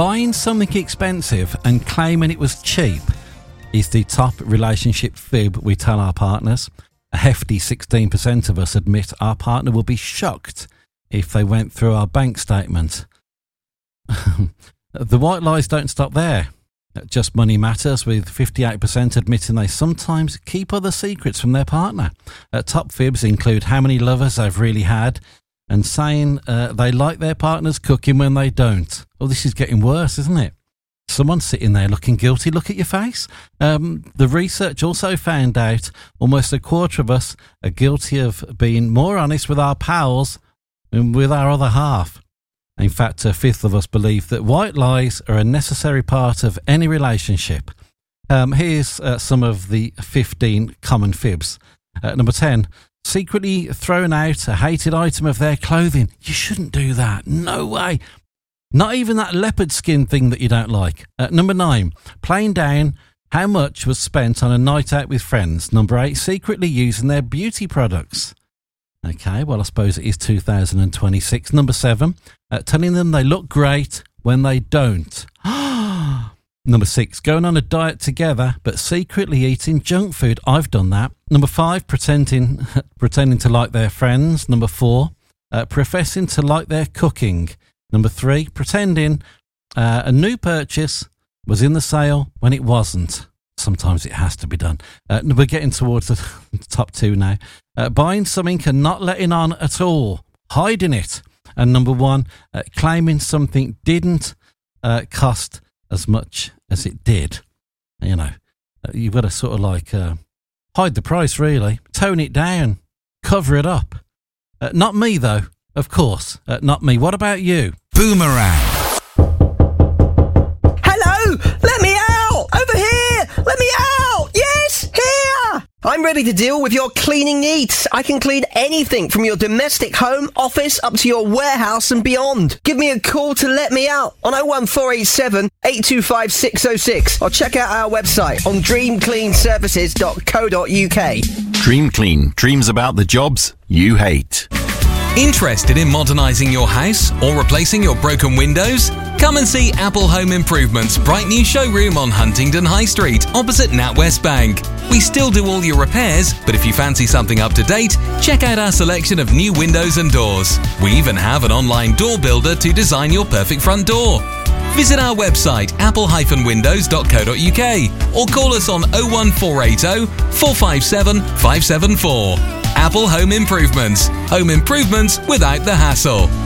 Buying something expensive and claiming it was cheap is the top relationship fib we tell our partners. A hefty 16% of us admit our partner will be shocked if they went through our bank statement. The white lies don't stop there. Just Money Matters, with 58% admitting they sometimes keep other secrets from their partner. Top fibs include how many lovers they've really had and saying they like their partner's cooking when they don't. Oh, this is getting worse, isn't it? Someone's sitting there looking guilty. Look at your face. The research also found out almost a quarter of us are guilty of being more honest with our pals than with our other half. In fact, a fifth of us believe that white lies are a necessary part of any relationship. Here's some of the 15 common fibs. Number 10, secretly throwing out a hated item of their clothing. You shouldn't do that. No way. Not even that leopard skin thing that you don't like. Number 9, playing down how much was spent on a night out with friends. Number 8, secretly using their beauty products. Okay, well, I suppose it is 2026. Number 7, telling them they look great when they don't. Number 6, going on a diet together but secretly eating junk food. I've done that. Number 5, pretending to like their friends. Number 4, professing to like their cooking. Number 3, pretending a new purchase was in the sale when it wasn't. Sometimes it has to be done. We're getting towards the top 2 now. Buying something and not letting on at all. Hiding it. And number 1, claiming something didn't cost as much as it did. You know, you've got to sort of like hide the price, really. Tone it down. Cover it up. Not me, though. Of course. Not me. What about you? Boomerang. Hello! Let me out! Over here! Let me out! Yes! Here! I'm ready to deal with your cleaning needs. I can clean anything from your domestic home, office, up to your warehouse and beyond. Give me a call to let me out on 01487 825 606 or check out our website on dreamcleanservices.co.uk. Dream Clean. Dreams about the jobs you hate. Interested in modernising your house or replacing your broken windows? Come and see Apple Home Improvements' bright new showroom on Huntingdon High Street, opposite NatWest Bank. We still do all your repairs, but if you fancy something up to date, check out our selection of new windows and doors. We even have an online door builder to design your perfect front door. Visit our website apple-windows.co.uk or call us on 01480 457 574. Apple Home Improvements. Home improvements without the hassle.